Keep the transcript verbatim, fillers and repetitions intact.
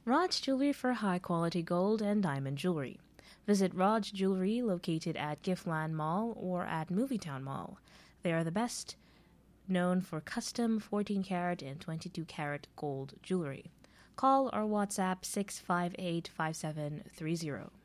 Raj Jewelry for high-quality gold and diamond jewelry. Visit Raj Jewelry located at Giftland Mall or at Movietown Mall. They are the best known for custom fourteen karat and twenty-two karat gold jewelry. Call or WhatsApp six five eight five seven three zero.